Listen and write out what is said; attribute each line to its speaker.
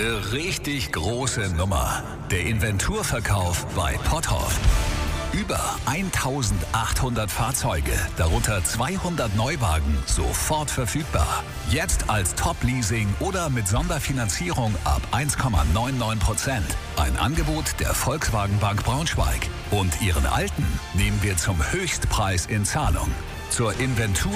Speaker 1: Eine richtig große Nummer. Der Inventurverkauf bei Potthoff. Über 1800 Fahrzeuge, darunter 200 Neuwagen, sofort verfügbar. Jetzt als Top-Leasing oder mit Sonderfinanzierung ab 1,99%. Ein Angebot der Volkswagen Bank Braunschweig. Und Ihren alten nehmen wir zum Höchstpreis in Zahlung. Zur Inventur